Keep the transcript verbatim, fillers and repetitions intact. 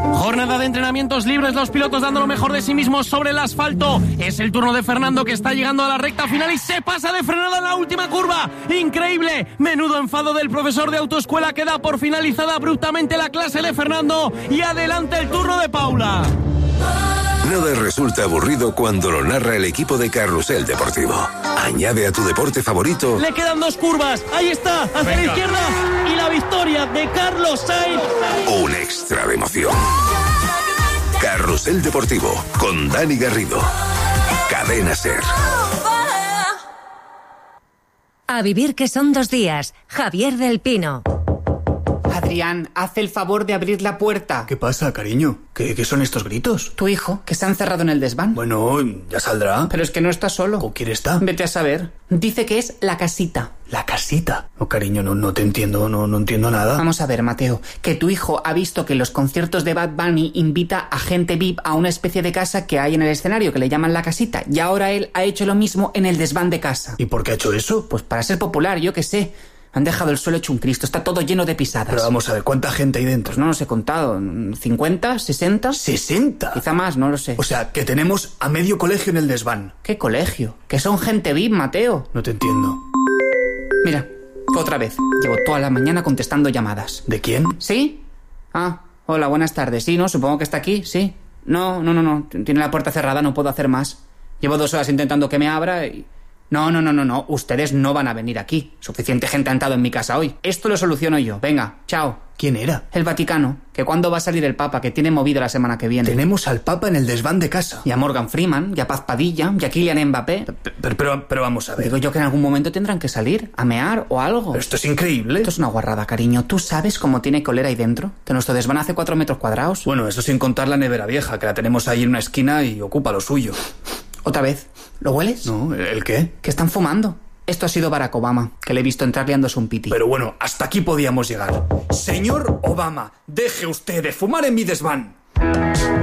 Jornada de entrenamientos libres, los pilotos dando lo mejor de sí mismos sobre el asfalto. Es el turno de Fernando, que está llegando a la recta final y se pasa de frenada en la última curva. ¡Increíble! Menudo enfado del profesor de autoescuela, que da por finalizada abruptamente la clase de Fernando. Y adelante el turno de Paula. Nada resulta aburrido cuando lo narra el equipo de Carrusel Deportivo. Añade a tu deporte favorito. Le quedan dos curvas. Ahí está, hacia Venga. la izquierda. Y la victoria de Carlos Sainz. Un extra de emoción. Carrusel Deportivo con Dani Garrido. Cadena SER. A vivir que son dos días. Javier del Pino. Adrián, haz el favor de abrir la puerta. ¿Qué pasa, cariño? ¿Qué, qué son estos gritos? Tu hijo, que se ha encerrado en el desván. Bueno, ya saldrá. Pero es que no está solo. ¿Con quién está? Vete a saber. Dice que es la casita. ¿La casita? No, cariño, no, no te entiendo, no, no entiendo nada. Vamos a ver, Mateo, que tu hijo ha visto que en los conciertos de Bad Bunny invita a gente V I P a una especie de casa que hay en el escenario, que le llaman la casita, y ahora él ha hecho lo mismo en el desván de casa. ¿Y por qué ha hecho eso? Pues para ser popular, yo qué sé. Han dejado el suelo hecho un Cristo, está todo lleno de pisadas. Pero vamos a ver, ¿cuánta gente hay dentro? Pues no los he contado, ¿cincuenta? ¿sesenta? ¿sesenta? Quizá más, no lo sé. O sea, que tenemos a medio colegio en el desván. ¿Qué colegio? Que son gente V I P, Mateo. No te entiendo. Mira, otra vez, llevo toda la mañana contestando llamadas. ¿De quién? ¿Sí? Ah, hola, buenas tardes. Sí, ¿no? Supongo que está aquí, sí. No, no, no, no, tiene la puerta cerrada, no puedo hacer más. Llevo dos horas intentando que me abra y... No, no, no, no, no, ustedes no van a venir aquí. Suficiente gente ha entrado en mi casa hoy. Esto lo soluciono yo. Venga, chao. ¿Quién era? El Vaticano. Que cuándo va a salir el Papa, que tiene movido la semana que viene. Tenemos al Papa en el desván de casa. Y a Morgan Freeman, y a Paz Padilla, y a Kylian Mbappé. Pero, pero, pero vamos a ver. Digo yo que en algún momento tendrán que salir, a mear o algo. Pero esto es increíble. Esto es una guarrada, cariño. ¿Tú sabes cómo tiene que oler ahí dentro? Que nuestro desván hace cuatro metros cuadrados. Bueno, eso sin contar la nevera vieja, que la tenemos ahí en una esquina y ocupa lo suyo. Otra vez. ¿Lo hueles? No, ¿el qué? Que están fumando. Esto ha sido Barack Obama, que le he visto entrar liándose un piti. Pero bueno, hasta aquí podíamos llegar. Señor Obama, deje usted de fumar en mi desván.